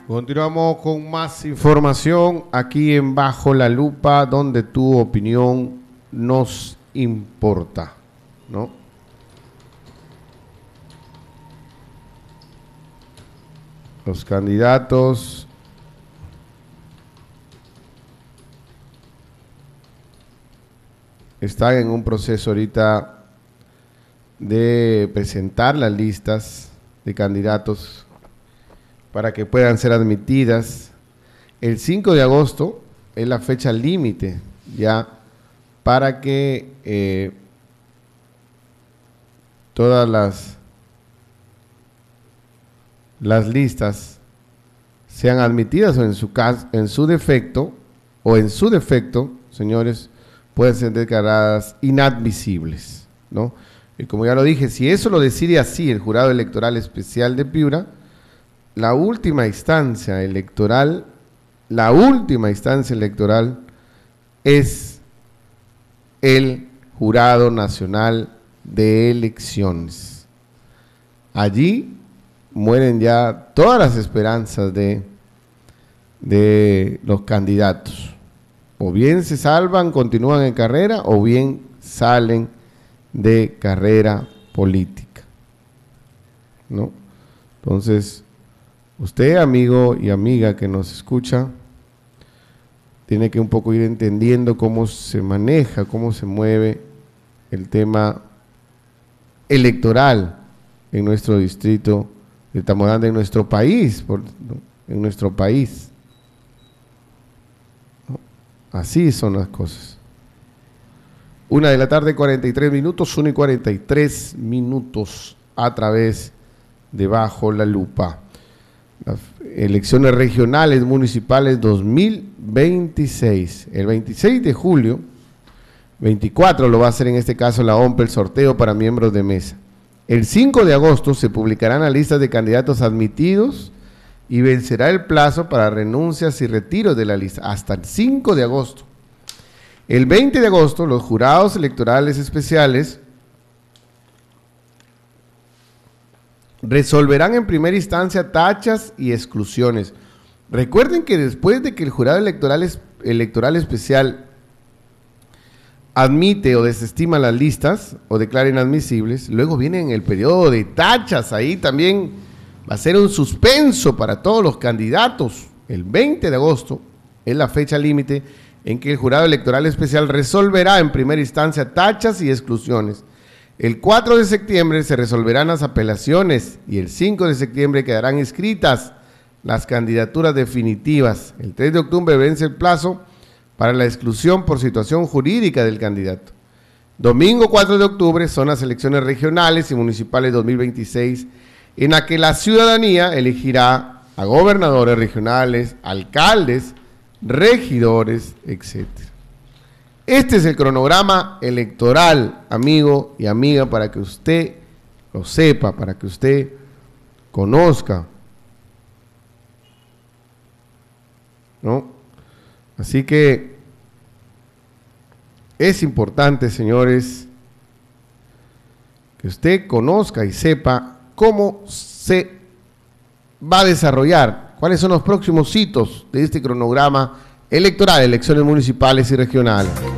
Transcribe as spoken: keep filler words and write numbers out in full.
Continuamos con más información aquí en Bajo la Lupa, donde tu opinión nos importa, ¿no? Los candidatos están en un proceso ahorita de presentar las listas de candidatos para que puedan ser admitidas. El cinco de agosto es la fecha límite ya para que eh, todas las, las listas sean admitidas, o en su caso, en su defecto, o en su defecto, señores, pueden ser declaradas inadmisibles, ¿no? Y como ya lo dije, si eso lo decide así el Jurado Electoral Especial de Piura, la última instancia electoral, la última instancia electoral es el Jurado Nacional de Elecciones. Allí mueren ya todas las esperanzas de, de los candidatos. O bien se salvan, continúan en carrera, o bien salen de carrera política, ¿no? Entonces, usted, amigo y amiga que nos escucha, tiene que un poco ir entendiendo cómo se maneja, cómo se mueve el tema electoral en nuestro distrito de Tamoranda, en nuestro país, por, en nuestro país. Así son las cosas. Una de la tarde, cuarenta y tres minutos, una y cuarenta y tres minutos a través de Bajo la Lupa. Las elecciones regionales municipales dos mil veintiséis. El veintiséis de julio, veinticuatro lo va a hacer en este caso la O M P, el sorteo para miembros de mesa. El cinco de agosto se publicarán las listas de candidatos admitidos y vencerá el plazo para renuncias y retiros de la lista hasta el cinco de agosto. El veinte de agosto, los jurados electorales especiales resolverán en primera instancia tachas y exclusiones. Recuerden que después de que el jurado electoral, es, electoral especial admite o desestima las listas o declara inadmisibles, luego viene en el periodo de tachas. Ahí también va a ser un suspenso para todos los candidatos. El veinte de agosto es la fecha límite en que el jurado electoral especial resolverá en primera instancia tachas y exclusiones. El cuatro de septiembre se resolverán las apelaciones y el cinco de septiembre quedarán inscritas las candidaturas definitivas. El tres de octubre vence el plazo para la exclusión por situación jurídica del candidato. Domingo cuatro de octubre son las elecciones regionales y municipales dos mil veintiséis, en la que la ciudadanía elegirá a gobernadores regionales, alcaldes, regidores, etcétera. Este es el cronograma electoral, amigo y amiga, para que usted lo sepa, para que usted conozca, ¿no? Así que es importante, señores, que usted conozca y sepa cómo se va a desarrollar, cuáles son los próximos hitos de este cronograma electoral, elecciones municipales y regionales.